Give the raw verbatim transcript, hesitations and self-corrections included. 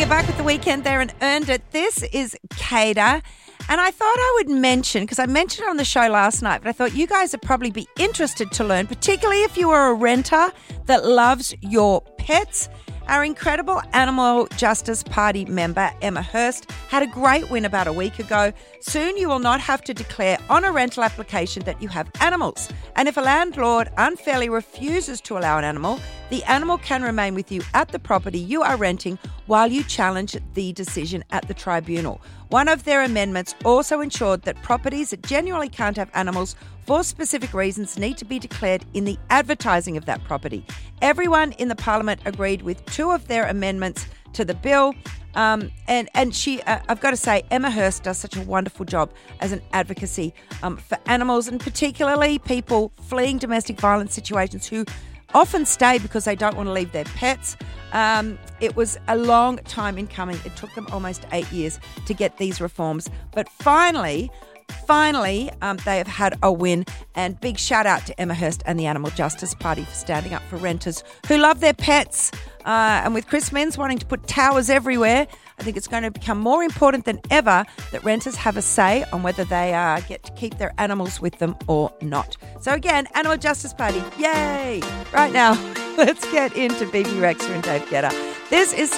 you're back with the weekend there and earned it. This is Kada. And I thought I would mention, because I mentioned it on the show last night, but I thought you guys would probably be interested to learn, particularly if you are a renter that loves your pets. Our incredible Animal Justice Party member, Emma Hurst, had a great win about a week ago. Soon you will not have to declare on a rental application that you have animals. And if a landlord unfairly refuses to allow an animal, the animal can remain with you at the property you are renting while you challenge the decision at the tribunal. One of their amendments also ensured that properties that genuinely can't have animals for specific reasons need to be declared in the advertising of that property. Everyone in the Parliament agreed with two of their amendments to the bill. Um, and, and she, uh, I've got to say, Emma Hurst does such a wonderful job as an advocacy um, for animals, and particularly people fleeing domestic violence situations who often stay because they don't want to leave their pets. Um, it was a long time in coming. It took them almost eight years to get these reforms. But finally, finally, um, they have had a win. And big shout out to Emma Hurst and the Animal Justice Party for standing up for renters who love their pets. Uh, and with Chris Minns wanting to put towers everywhere, I think it's going to become more important than ever that renters have a say on whether they uh, get to keep their animals with them or not. So again, Animal Justice Party, yay! Right now, let's get into B B Rexha and Dave Guetta. This is